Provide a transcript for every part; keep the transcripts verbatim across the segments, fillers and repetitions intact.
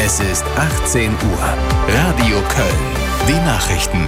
Es ist achtzehn Uhr. Radio Köln. Die Nachrichten.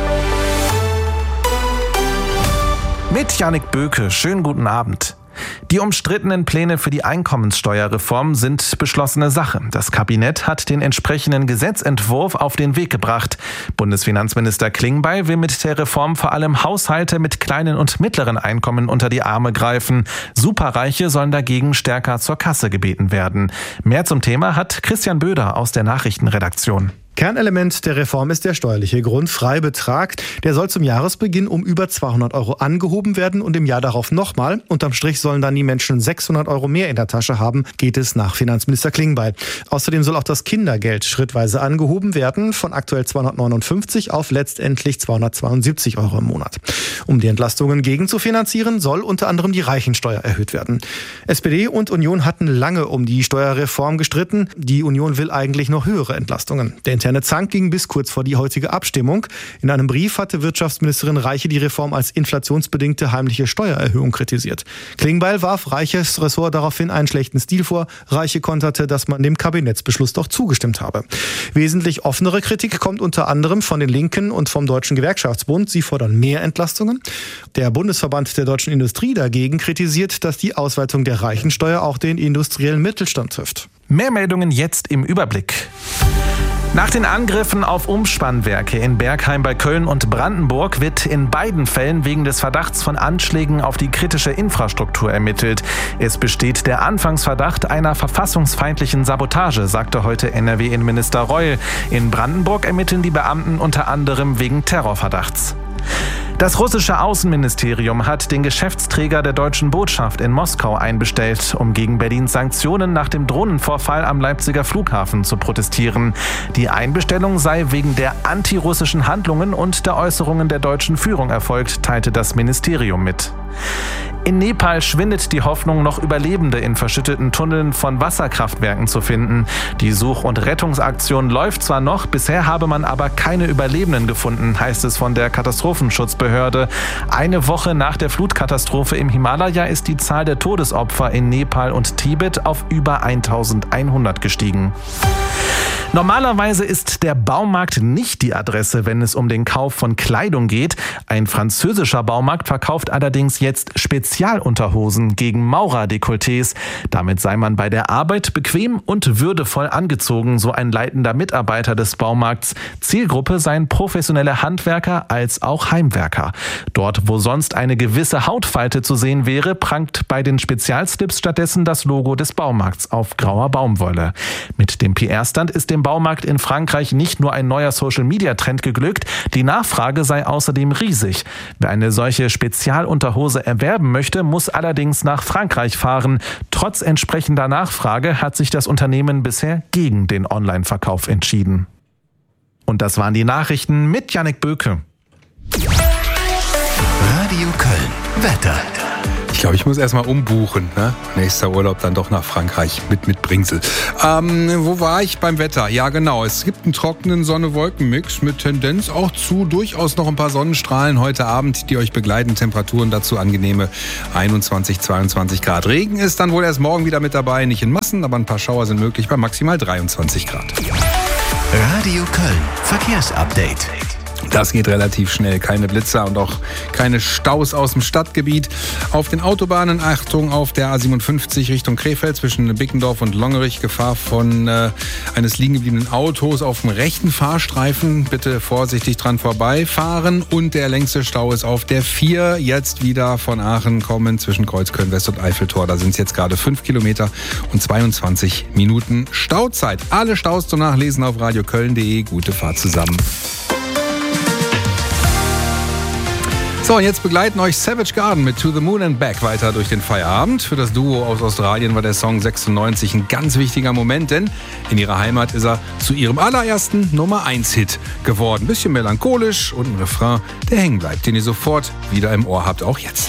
Mit Jannik Böke. Schönen guten Abend. Die umstrittenen Pläne für die Einkommenssteuerreform sind beschlossene Sache. Das Kabinett hat den entsprechenden Gesetzentwurf auf den Weg gebracht. Bundesfinanzminister Klingbeil will mit der Reform vor allem Haushalte mit kleinen und mittleren Einkommen unter die Arme greifen. Superreiche sollen dagegen stärker zur Kasse gebeten werden. Mehr zum Thema hat Christian Böder aus der Nachrichtenredaktion. Kernelement der Reform ist der steuerliche Grundfreibetrag. Der soll zum Jahresbeginn um über zweihundert Euro angehoben werden und im Jahr darauf nochmal. Unterm Strich sollen dann die Menschen sechshundert Euro mehr in der Tasche haben, geht es nach Finanzminister Klingbeil. Außerdem soll auch das Kindergeld schrittweise angehoben werden, von aktuell zweihundertneunundfünfzig auf letztendlich zweihundertzweiundsiebzig Euro im Monat. Um die Entlastungen gegenzufinanzieren, soll unter anderem die Reichensteuer erhöht werden. S P D und Union hatten lange um die Steuerreform gestritten. Die Union will eigentlich noch höhere Entlastungen. Der interne Zank ging bis kurz vor die heutige Abstimmung. In einem Brief hatte Wirtschaftsministerin Reiche die Reform als inflationsbedingte heimliche Steuererhöhung kritisiert. Klingbeil warf Reiches Ressort daraufhin einen schlechten Stil vor. Reiche konterte, dass man dem Kabinettsbeschluss doch zugestimmt habe. Wesentlich offenere Kritik kommt unter anderem von den Linken und vom Deutschen Gewerkschaftsbund. Sie fordern mehr Entlastungen. Der Bundesverband der deutschen Industrie dagegen kritisiert, dass die Ausweitung der Reichensteuer auch den industriellen Mittelstand trifft. Mehr Meldungen jetzt im Überblick. Nach den Angriffen auf Umspannwerke in Bergheim bei Köln und Brandenburg wird in beiden Fällen wegen des Verdachts von Anschlägen auf die kritische Infrastruktur ermittelt. Es besteht der Anfangsverdacht einer verfassungsfeindlichen Sabotage, sagte heute N R W-Innenminister Reul. In Brandenburg ermitteln die Beamten unter anderem wegen Terrorverdachts. Das russische Außenministerium hat den Geschäftsträger der deutschen Botschaft in Moskau einbestellt, um gegen Berlins Sanktionen nach dem Drohnenvorfall am Leipziger Flughafen zu protestieren. Die Einbestellung sei wegen der antirussischen Handlungen und der Äußerungen der deutschen Führung erfolgt, teilte das Ministerium mit. In Nepal schwindet die Hoffnung, noch Überlebende in verschütteten Tunneln von Wasserkraftwerken zu finden. Die Such- und Rettungsaktion läuft zwar noch, bisher habe man aber keine Überlebenden gefunden, heißt es von der Katastrophenschutzbehörde. Eine Woche nach der Flutkatastrophe im Himalaya ist die Zahl der Todesopfer in Nepal und Tibet auf über eintausendeinhundert gestiegen. Normalerweise ist der Baumarkt nicht die Adresse, wenn es um den Kauf von Kleidung geht. Ein französischer Baumarkt verkauft allerdings jetzt Spezialunterhosen gegen Maurerdekolletés. Damit sei man bei der Arbeit bequem und würdevoll angezogen, so ein leitender Mitarbeiter des Baumarkts. Zielgruppe seien professionelle Handwerker als auch Heimwerker. Dort, wo sonst eine gewisse Hautfalte zu sehen wäre, prangt bei den Spezialslips stattdessen das Logo des Baumarkts auf grauer Baumwolle. Mit dem P R-Stand ist dem Baumarkt in Frankreich nicht nur ein neuer Social-Media-Trend geglückt, die Nachfrage sei außerdem riesig. Wer eine solche Spezialunterhose erwerben möchte, muss allerdings nach Frankreich fahren. Trotz entsprechender Nachfrage hat sich das Unternehmen bisher gegen den Online-Verkauf entschieden. Und das waren die Nachrichten mit Jannik Böke. Radio Köln. Wetter. Ich glaube, ich muss erstmal umbuchen. Ne? Nächster Urlaub dann doch nach Frankreich mit, mit Bringsel. Ähm, wo war ich beim Wetter? Ja, genau. Es gibt einen trockenen Sonne-Wolken-Mix mit Tendenz auch zu durchaus noch ein paar Sonnenstrahlen heute Abend, die euch begleiten. Temperaturen dazu angenehme einundzwanzig, zweiundzwanzig Grad. Regen ist dann wohl erst morgen wieder mit dabei. Nicht in Massen, aber ein paar Schauer sind möglich bei maximal dreiundzwanzig Grad. Radio Köln. Verkehrsupdate. Das geht relativ schnell. Keine Blitzer und auch keine Staus aus dem Stadtgebiet. Auf den Autobahnen, Achtung, auf der A siebenundfünfzig Richtung Krefeld zwischen Bickendorf und Longerich. Gefahr von äh, eines liegengebliebenen Autos auf dem rechten Fahrstreifen. Bitte vorsichtig dran vorbeifahren. Und der längste Stau ist auf der vier. Jetzt wieder von Aachen kommen zwischen Kreuzköln West und Eiffeltor. Da sind es jetzt gerade fünf Kilometer und zweiundzwanzig Minuten Stauzeit. Alle Staus zum Nachlesen auf radioköln punkt de. Gute Fahrt zusammen. So, und jetzt begleiten euch Savage Garden mit To the Moon and Back weiter durch den Feierabend. Für das Duo aus Australien war der Song sechsundneunzig ein ganz wichtiger Moment, denn in ihrer Heimat ist er zu ihrem allerersten Nummer eins Hit geworden. Bisschen melancholisch und ein Refrain, der hängen bleibt, den ihr sofort wieder im Ohr habt, auch jetzt.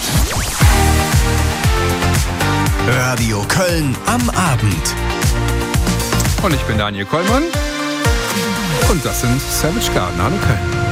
Radio Köln am Abend. Und ich bin Daniel Kollmann und das sind Savage Garden. Hallo Köln.